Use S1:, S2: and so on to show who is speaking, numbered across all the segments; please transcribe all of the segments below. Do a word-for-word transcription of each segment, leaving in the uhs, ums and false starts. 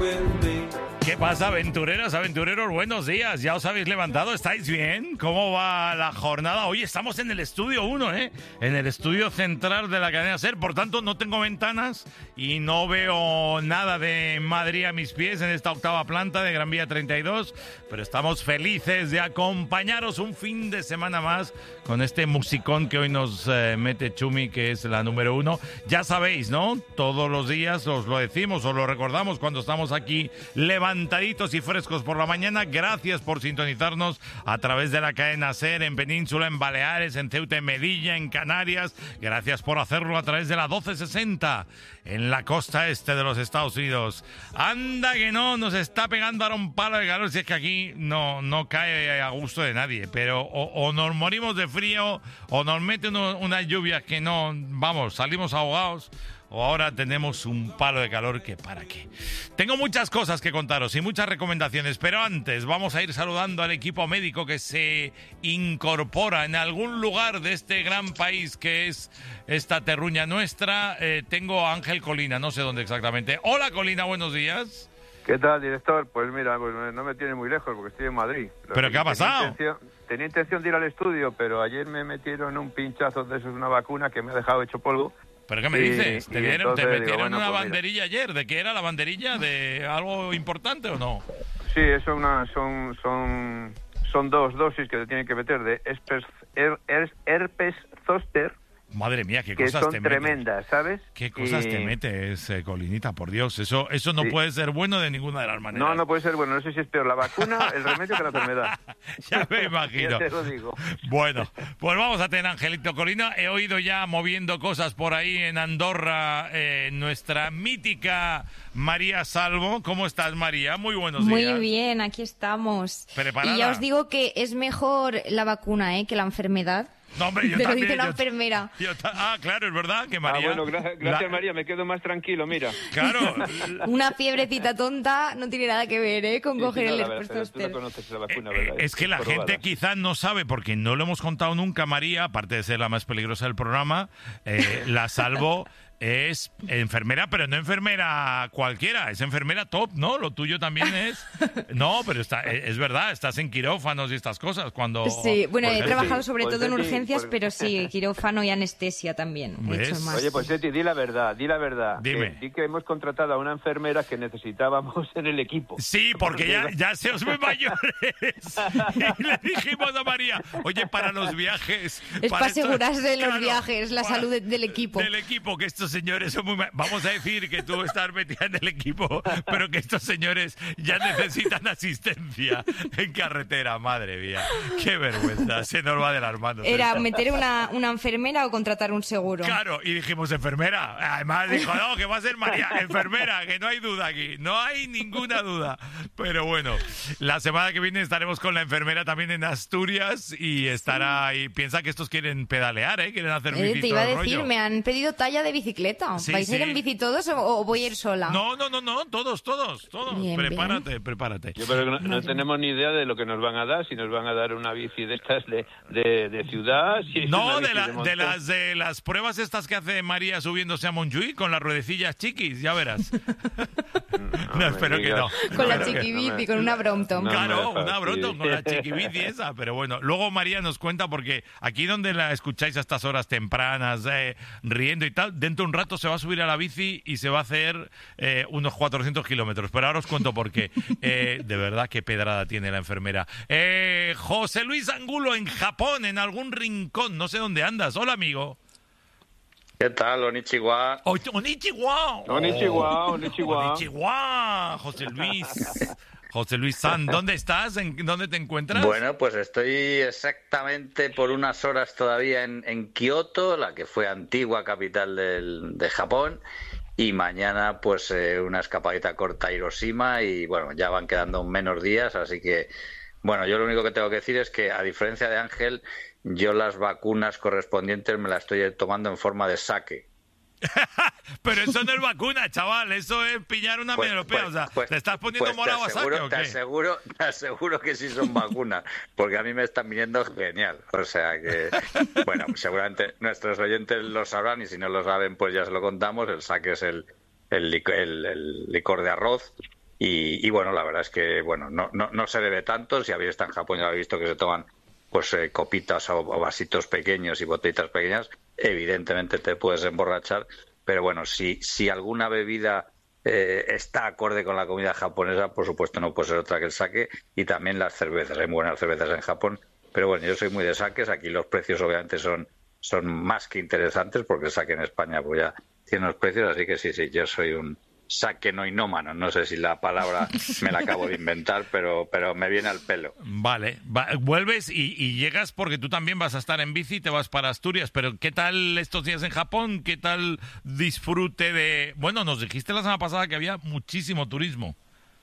S1: ¿Qué pasa, aventureras, aventureros? Buenos días, ¿ya os habéis levantado? ¿Estáis bien? ¿Cómo va la jornada? Hoy estamos en el estudio uno, ¿eh? En el estudio central de la cadena SER, por tanto no tengo ventanas y no veo nada de Madrid a mis pies en esta octava planta de Gran Vía treinta y dos, pero estamos felices de acompañaros un fin de semana más con este musicón que hoy nos eh, mete Chumi, que es la número uno. Ya sabéis, ¿no? Todos los días os lo decimos, os lo recordamos cuando estamos aquí levantaditos y frescos por la mañana. Gracias por sintonizarnos a través de la cadena SER en Península, en Baleares, en Ceuta, en Melilla, en Canarias. Gracias por hacerlo a través de la doce sesenta en la costa este de los Estados Unidos. Anda que no, nos está pegando ahora un palo de calor, si es que aquí no, no cae a gusto de nadie, pero o, o nos morimos de frío o nos mete uno, unas lluvias que no, vamos, salimos ahogados, o ahora tenemos un palo de calor que para qué. Tengo muchas cosas que contaros y muchas recomendaciones, pero antes vamos a ir saludando al equipo médico que se incorpora en algún lugar de este gran país que es esta terruña nuestra. Eh, tengo a Ángel Colina, no sé dónde exactamente. Hola Colina, buenos días.
S2: ¿Qué tal, director? Pues mira, pues no me tiene muy lejos porque estoy en Madrid. Lo
S1: ¿Pero qué ha pasado?
S2: Tenía intención, tenía intención de ir al estudio, pero ayer me metieron un pinchazo de esos, una vacuna que me ha dejado hecho polvo.
S1: ¿Pero qué me
S2: y,
S1: dices? ¿Te,
S2: y
S1: dieron,
S2: entonces,
S1: te metieron
S2: digo, bueno,
S1: una
S2: pues
S1: banderilla ayer? ¿De qué era la banderilla? ¿De algo importante o no?
S2: Sí, eso una, son, son, son dos dosis que te tienen que meter de herpes, her, her, herpes zóster.
S1: Madre mía, qué
S2: que
S1: cosas
S2: son
S1: te metes.
S2: tremendas, ¿sabes?
S1: Qué cosas
S2: y...
S1: te metes, eh, Colinita, por Dios. Eso eso no
S2: sí.
S1: puede ser bueno de ninguna de las maneras.
S2: No, no puede ser bueno. No sé si es peor la vacuna, el remedio que la enfermedad.
S1: Ya me imagino.
S2: Ya te lo digo.
S1: Bueno, pues vamos a tener a Angelito Colina. He oído ya moviendo cosas por ahí en Andorra eh, nuestra mítica María Salvo. ¿Cómo estás, María? Muy buenos
S3: Muy
S1: días.
S3: Muy bien, aquí estamos.
S1: ¿Preparada?
S3: Y ya os digo que es mejor la vacuna, ¿eh? que la enfermedad.
S1: No, hombre, yo
S3: Te lo
S1: también,
S3: dice la
S1: yo,
S3: enfermera.
S1: Yo, ah, claro, es verdad que María...
S2: Ah, bueno, gra gracias
S1: la...
S2: María, me quedo más tranquilo, mira.
S1: Claro.
S3: Una fiebrecita tonta no tiene nada que ver, ¿eh? Con
S2: sí,
S3: coger
S2: sí, no,
S3: el herpes zóster.
S2: Tú no conoces la vacuna,
S1: eh,
S2: ¿verdad?
S1: Es que la
S2: Probada.
S1: gente quizás no sabe, porque no lo hemos contado nunca, María, aparte de ser la más peligrosa del programa, eh, la Salvo es enfermera, pero no enfermera cualquiera, es enfermera top, ¿no? Lo tuyo también es... No, pero está, es verdad, estás en quirófanos y estas cosas cuando...
S3: Sí, bueno, he
S2: pues
S3: trabajado
S2: sí,
S3: sobre
S2: pues
S3: todo en
S2: sí,
S3: urgencias,
S2: pues...
S3: pero sí, quirófano y anestesia también. He
S1: ¿Ves?
S3: hecho más.
S2: Oye, pues Eti, di la verdad, di la verdad.
S1: Dime.
S2: Que, di que hemos contratado a una enfermera que necesitábamos en el equipo.
S1: Sí, porque ya, ya se os ve mayores. Y le dijimos a María, oye, para los viajes...
S3: Es para asegurarse de los
S1: claro,
S3: viajes, la
S1: para,
S3: salud de, del equipo.
S1: Del equipo, que estos señores son muy... Vamos a decir que tú estás metida en el equipo, pero que estos señores ya necesitan asistencia en carretera. Madre mía, qué vergüenza, se nos va de las manos.
S3: Era
S1: esto.
S3: meter una, una enfermera o contratar un seguro.
S1: Claro, y dijimos enfermera. Además dijo, no, que va a ser María, enfermera, que no hay duda aquí, no hay ninguna duda. Pero bueno, la semana que viene estaremos con la enfermera también en Asturias y estará ahí. Piensa que estos quieren pedalear, ¿eh? Quieren hacer bici.
S3: Eh, te iba a
S1: todo el
S3: decir,
S1: rollo.
S3: me han pedido talla de bicicleta.
S1: Sí,
S3: ¿Vais a ir
S1: sí.
S3: en bici todos o, o voy a ir sola?
S1: No, no, no, no, todos, todos, todos.
S3: Bien,
S1: prepárate,
S3: bien.
S1: prepárate.
S2: Yo creo que no, no tenemos ni idea de lo que nos van a dar, si nos van a dar una bici de estas de, de, de ciudad, si es
S1: No,
S2: una
S1: de,
S2: bici
S1: la,
S2: de
S1: de
S2: montón.
S1: las de las pruebas estas que hace María subiéndose a Montjuïc con las ruedecillas chiquis, ya verás. No,
S2: me
S1: espero que
S2: digas.
S1: no.
S3: Con la
S1: Espero que-
S3: chiquibici,
S2: no me-
S3: con una Brompton.
S2: no me
S1: Claro, una
S2: fastidies.
S1: Brompton con la chiquibici esa, pero bueno, luego María nos cuenta porque aquí donde la escucháis a estas horas tempranas, eh, riendo y tal, dentro de un rato se va a subir a la bici y se va a hacer eh, unos cuatrocientos kilómetros, pero ahora os cuento por qué. Eh, de verdad, qué pedrada tiene la enfermera. Eh, José Luis Angulo en Japón, en algún rincón, no sé dónde andas. Hola, amigo.
S4: ¿Qué tal, Onichiwa?
S1: Oh, Onichiwa.
S2: Onichiwa, Onichiwa.
S1: Onichiwa, José Luis. José Luis San, ¿dónde estás? ¿En dónde te encuentras?
S4: Bueno, pues estoy exactamente por unas horas todavía en, en Kioto, la que fue antigua capital del, de Japón, y mañana pues eh, una escapadita corta a Hiroshima y bueno, ya van quedando menos días, así que bueno, yo lo único que tengo que decir es que a diferencia de Ángel, yo las vacunas correspondientes me las estoy tomando en forma de sake.
S1: Pero eso no es vacuna, chaval, eso es pillar una
S4: Pues,
S1: europea,
S4: pues,
S1: o sea,
S4: pues,
S1: ¿te estás poniendo
S4: pues
S1: morado
S4: te
S1: a saque
S4: aseguro,
S1: o
S4: te
S1: qué?
S4: aseguro, te aseguro que sí son vacunas, porque a mí me están viniendo genial. O sea que, bueno, seguramente nuestros oyentes lo sabrán y si no lo saben, pues ya se lo contamos. El sake es el, el, lic- el, el licor de arroz. Y, y bueno, la verdad es que bueno no, no, no se debe tanto. Si habéis estado en Japón ya habéis visto que se toman pues eh, copitas o, o vasitos pequeños y botellitas pequeñas. Evidentemente te puedes emborrachar, pero bueno, si, si alguna bebida eh, está acorde con la comida japonesa, por supuesto no puede ser otra que el sake, y también las cervezas. Hay muy buenas cervezas en Japón, pero bueno, yo soy muy de sakes. Aquí los precios obviamente son, son más que interesantes, porque el sake en España pues ya tiene los precios, así que sí, sí, yo soy un saquenoinómano. No sé si la palabra me la acabo de inventar, pero pero me viene al pelo.
S1: Vale, va, vuelves y, y llegas porque tú también vas a estar en bici y te vas para Asturias, pero ¿qué tal estos días en Japón? ¿Qué tal disfrute de...? Bueno, nos dijiste la semana pasada que había muchísimo turismo.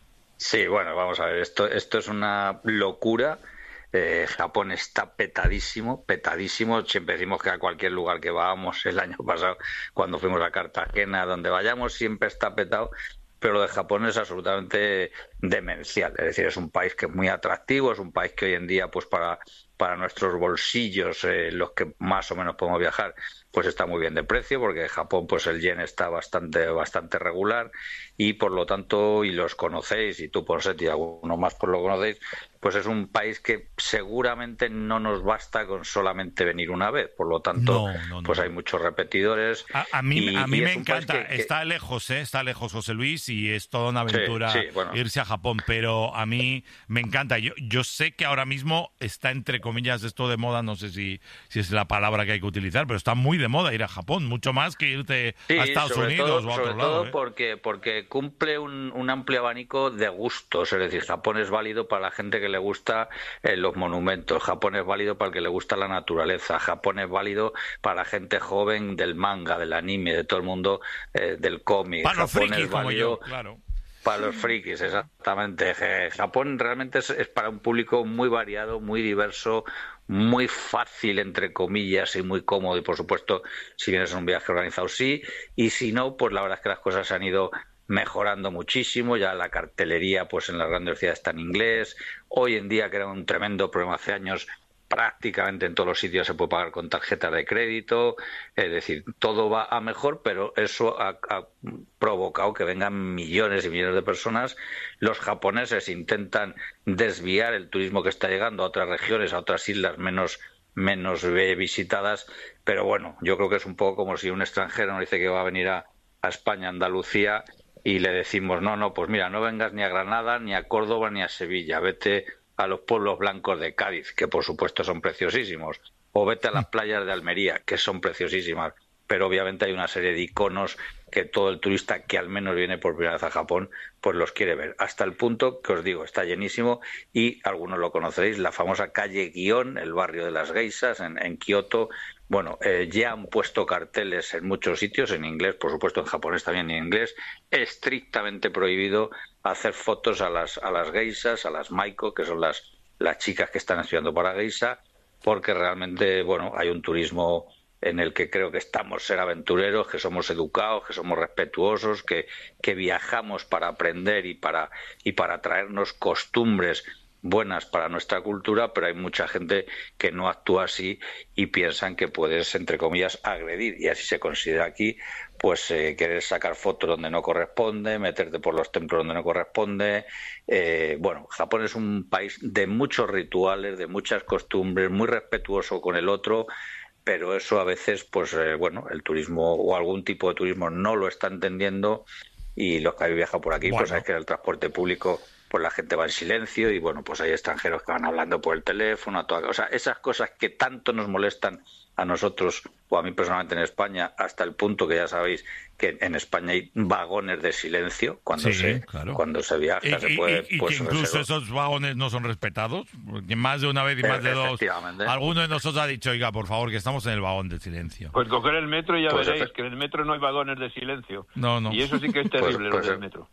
S4: Sí, bueno, vamos a ver, esto, esto es una locura. Eh, Japón está petadísimo, petadísimo. Siempre decimos que a cualquier lugar que vamos, el año pasado cuando fuimos a Cartagena, donde vayamos, siempre está petado, pero lo de Japón es absolutamente demencial. Es decir, es un país que es muy atractivo, es un país que hoy en día, pues para, para nuestros bolsillos, eh, los que más o menos podemos viajar, pues está muy bien de precio, porque en Japón pues el yen está bastante bastante regular, y por lo tanto, y los conocéis, y tú por Seti y algunos más pues lo conocéis, pues es un país que seguramente no nos basta con solamente venir una vez. Por lo tanto,
S1: no, no, no.
S4: pues hay muchos repetidores.
S1: A, a mí,
S4: y,
S1: a mí
S4: y
S1: me
S4: es un país
S1: encanta.
S4: que, que...
S1: Está lejos, ¿eh? Está lejos José Luis, y es toda una aventura
S4: sí, sí, bueno.
S1: irse a Japón, pero a mí me encanta. Yo, yo sé que ahora mismo está, entre comillas, esto de moda, no sé si, si es la palabra que hay que utilizar, pero está muy de moda ir a Japón, mucho más que irte
S4: sí,
S1: a Estados
S4: sobre
S1: Unidos
S4: todo,
S1: o a
S4: sobre
S1: otro
S4: todo
S1: lado. ¿eh?
S4: porque, porque cumple un, un amplio abanico de gustos. Es decir, Japón es válido para la gente que le gusta eh, los monumentos. Japón es válido para el que le gusta la naturaleza. Japón es válido para la gente joven del manga, del anime, de todo el mundo eh, del cómic.
S1: Para los
S4: Japón
S1: frikis
S4: es válido
S1: como yo, claro.
S4: Para los frikis, exactamente. Japón realmente es, es para un público muy variado, muy diverso, muy fácil, entre comillas, y muy cómodo. Y por supuesto, si vienes en un viaje organizado, sí. Y si no, pues la verdad es que las cosas se han ido mejorando muchísimo. Ya la cartelería pues en las grandes ciudades está en inglés. Hoy en día, que era un tremendo problema hace años, prácticamente en todos los sitios se puede pagar con tarjetas de crédito. Es decir, todo va a mejor, pero eso ha, ha provocado que vengan millones y millones de personas. Los japoneses intentan desviar el turismo que está llegando a otras regiones, a otras islas menos menos visitadas, pero bueno, yo creo que es un poco como si un extranjero nos dice que va a venir a, a España, Andalucía, y le decimos, no, no, pues mira, no vengas ni a Granada, ni a Córdoba, ni a Sevilla, vete a los pueblos blancos de Cádiz, que por supuesto son preciosísimos, o vete a las playas de Almería, que son preciosísimas, pero obviamente hay una serie de iconos que todo el turista que al menos viene por primera vez a Japón, pues los quiere ver. Hasta el punto que os digo, está llenísimo, y algunos lo conoceréis, la famosa calle Gion, el barrio de las geishas en, en Kioto. Bueno, eh, ya han puesto carteles en muchos sitios, en inglés, por supuesto en japonés también en inglés, estrictamente prohibido hacer fotos a las a las geishas, a las maiko, que son las, las chicas que están estudiando para geisha, porque realmente, bueno, hay un turismo en el que creo que estamos ser aventureros, que somos educados, que somos respetuosos, que, que viajamos para aprender y para, y para traernos costumbres buenas para nuestra cultura, pero hay mucha gente que no actúa así y piensan que puedes, entre comillas, agredir, y así se considera aquí, pues eh, querer sacar fotos donde no corresponde, meterte por los templos donde no corresponde. Eh, bueno, Japón es un país de muchos rituales, de muchas costumbres, muy respetuoso con el otro, pero eso a veces, pues eh, bueno, el turismo o algún tipo de turismo no lo está entendiendo, y los que habéis viajado por aquí, bueno, pues sabéis que en el transporte público pues la gente va en silencio, y bueno, pues hay extranjeros que van hablando por el teléfono, a toda, o sea, esas cosas que tanto nos molestan a nosotros, o a mí personalmente en España, hasta el punto que ya sabéis que en España hay vagones de silencio cuando
S1: sí,
S4: se
S1: claro.
S4: cuando se viaja,
S1: y,
S4: se puede,
S1: y, y
S4: pues,
S1: que incluso
S4: se...
S1: esos vagones no son respetados, porque más de una vez y más de dos, alguno de nosotros ha dicho, oiga, por favor, que estamos en el vagón de silencio.
S2: Pues coger el metro y ya
S4: pues
S2: veréis
S4: efe...
S2: que en el metro no hay vagones de silencio.
S1: No, no.
S2: Y eso sí que es terrible,
S4: pues, pues,
S2: lo del metro.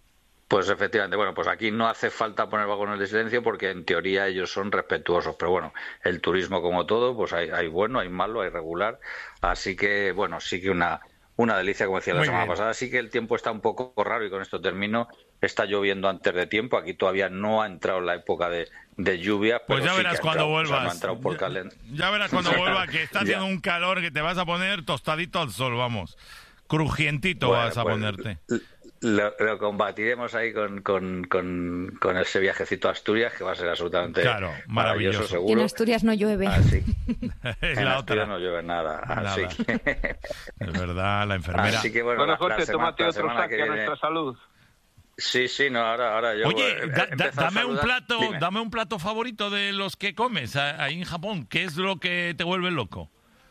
S4: Pues efectivamente, bueno, pues aquí no hace falta poner vagones de silencio porque en teoría ellos son respetuosos, pero bueno, el turismo como todo, pues hay, hay bueno, hay malo, hay regular, así que bueno, sí que una, una delicia, como decía la
S1: Muy
S4: semana
S1: bien.
S4: pasada, sí que el tiempo está un poco raro, y con esto termino, está lloviendo antes de tiempo, aquí todavía no ha entrado la época de, de lluvia,
S1: Pues
S4: pero
S1: ya
S4: sí
S1: verás
S4: que ha
S1: cuando
S4: entrado,
S1: vuelvas.
S4: o sea, no ha entrado por calen...
S1: ya, ya verás cuando vuelva, que está haciendo
S4: Ya.
S1: un calor que te vas a poner tostadito al sol, vamos. Crujientito
S4: Bueno,
S1: vas a
S4: pues,
S1: ponerte.
S4: Lo, lo combatiremos ahí con, con, con, con ese viajecito a Asturias, que va a ser absolutamente
S1: claro, maravilloso,
S4: maravilloso, seguro.
S3: Y en Asturias no llueve.
S4: Así.
S1: Es
S4: en
S1: la
S4: Asturias
S1: otra.
S4: no llueve nada.
S1: Nada.
S4: Así que...
S1: Es verdad, la enfermera.
S4: Así que bueno,
S2: Bueno,
S4: la- la
S2: José,
S4: semana-
S2: tómate
S4: la
S2: otro
S4: semana
S2: saque
S4: que
S2: a
S4: viene-
S2: nuestra salud.
S4: Sí, sí, no, ahora, ahora yo...
S1: Oye,
S4: eh,
S1: da-
S4: he
S1: da-
S4: empezado a
S1: dame un
S4: saludar.
S1: plato,
S4: Dime.
S1: dame un plato favorito de los que comes a- ahí en Japón. ¿Qué es lo que te vuelve loco?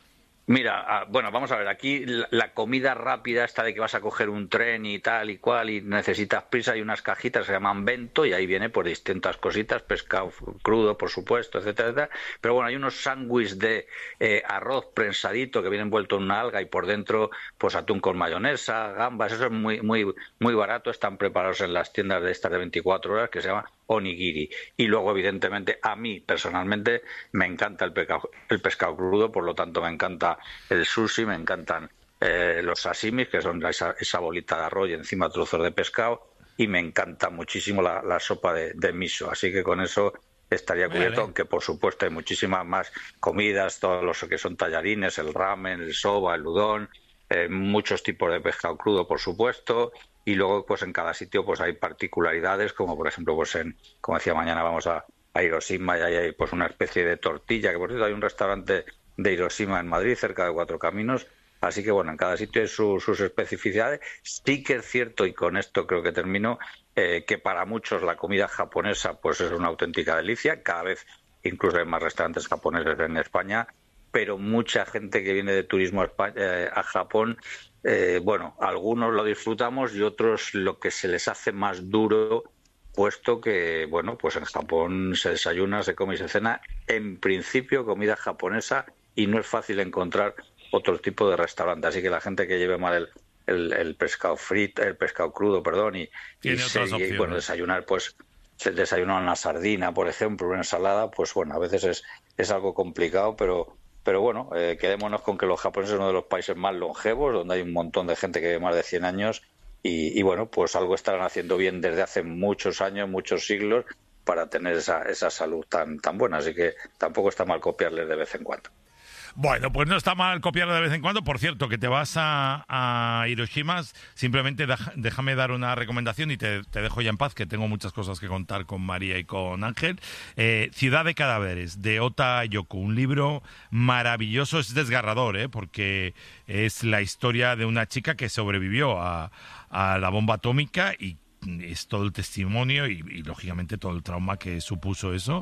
S4: Mira, ah, bueno, vamos a ver, aquí la, la comida rápida, esta de que vas a coger un tren y tal y cual y necesitas prisa, hay unas cajitas que se llaman bento y ahí viene por distintas cositas, pescado crudo, por supuesto, etcétera, etcétera. Pero bueno, hay unos sándwiches de eh, arroz prensadito que viene envuelto en una alga y por dentro pues atún con mayonesa, gambas, eso es muy muy muy barato, están preparados en las tiendas de estas de veinticuatro horas que se llama onigiri. Y luego, evidentemente, a mí personalmente me encanta el pescado, el pescado crudo, por lo tanto me encanta el sushi, me encantan eh, los sashimis, que son esa, esa bolita de arroz y encima trozos de pescado, y me encanta muchísimo la, la sopa de, de miso. Así que con eso estaría cubierto,
S1: Vale.
S4: aunque por supuesto hay muchísimas más comidas, todos los que son tallarines, el ramen, el soba, el udon, eh, muchos tipos de pescado crudo, por supuesto. Y luego, pues en cada sitio pues hay particularidades, como por ejemplo, pues en, como decía, mañana vamos a, a Hiroshima y ahí hay pues una especie de tortilla, que por cierto hay un restaurante de Hiroshima en Madrid, cerca de Cuatro Caminos. Así que bueno, en cada sitio hay su- sus especificidades. Sí que es cierto, y con esto creo que termino, eh, que para muchos la comida japonesa pues es una auténtica delicia. Cada vez incluso hay más restaurantes japoneses en España, pero mucha gente que viene de turismo a, Espa- eh, a Japón, eh, bueno, algunos lo disfrutamos y otros lo que se les hace más duro, puesto que, bueno, pues en Japón se desayuna, se come y se cena, en principio comida japonesa, y no es fácil encontrar otro tipo de restaurante. Así que la gente que lleve mal el, el, el pescado frito, el pescado crudo, perdón, y, y,
S1: Tiene
S4: se-
S1: otras
S4: y,
S1: opciones.
S4: bueno, desayunar, pues se desayuna una sardina, por ejemplo, una ensalada, pues bueno, a veces es, es algo complicado, pero pero bueno, eh, quedémonos con que los japoneses son uno de los países más longevos, donde hay un montón de gente que vive más de cien años, y, y bueno, pues algo estarán haciendo bien desde hace muchos años, muchos siglos, para tener esa, esa salud tan, tan buena, así que tampoco está mal copiarles de vez en cuando.
S1: Bueno, pues no está mal copiarlo de vez en cuando. Por cierto, que te vas a, a Hiroshima, simplemente dej- déjame dar una recomendación y te, te dejo ya en paz, que tengo muchas cosas que contar con María y con Ángel. Eh, Ciudad de Cadáveres, de Ota Yoko, un libro maravilloso, es desgarrador, ¿eh? Porque es la historia de una chica que sobrevivió a, a la bomba atómica y es todo el testimonio y, y lógicamente todo el trauma que supuso eso,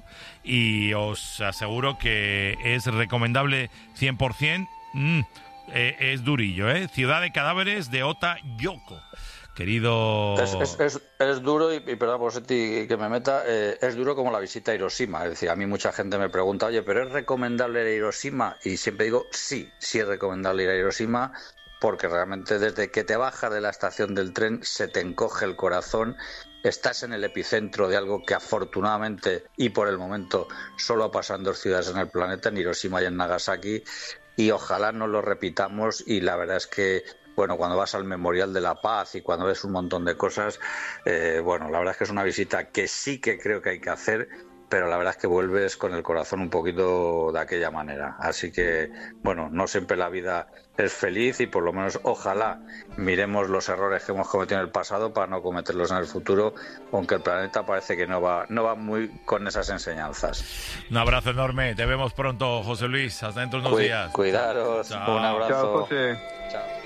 S1: y os aseguro que es recomendable cien por ciento. Mm, eh, es durillo, ¿eh? Ciudad de Cadáveres, de Ota Yoko, querido.
S4: Es, es, es, es duro, y, y perdón por Seti, que me meta, eh, es duro como la visita a Hiroshima. Es decir, a mí mucha gente me pregunta, oye, ¿pero es recomendable ir a Hiroshima? Y siempre digo, sí, sí es recomendable ir a Hiroshima, porque realmente desde que te bajas de la estación del tren se te encoge el corazón. Estás en el epicentro de algo que afortunadamente y por el momento solo ha pasado en dos ciudades en el planeta, en Hiroshima y en Nagasaki, y ojalá no lo repitamos. Y la verdad es que, bueno, cuando vas al Memorial de la Paz y cuando ves un montón de cosas, eh, bueno, la verdad es que es una visita que sí que creo que hay que hacer, pero la verdad es que vuelves con el corazón un poquito de aquella manera. Así que, bueno, no siempre la vida es feliz, y por lo menos ojalá miremos los errores que hemos cometido en el pasado para no cometerlos en el futuro, aunque el planeta parece que no va, no va muy con esas enseñanzas.
S1: Un abrazo enorme, te vemos pronto, José Luis, hasta dentro de unos
S4: Cu-
S1: días.
S4: Cuidaros,
S1: Chao.
S4: un abrazo.
S2: Chao, José.
S4: Chao.